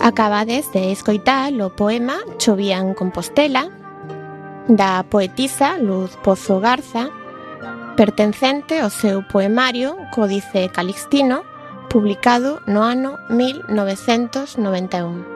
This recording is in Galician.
Acabades de escoitar o poema Chovía en Compostela, da poetisa Luz Pozo Garza, pertencente ao seu poemario Códice Calixtino, publicado no ano 1991.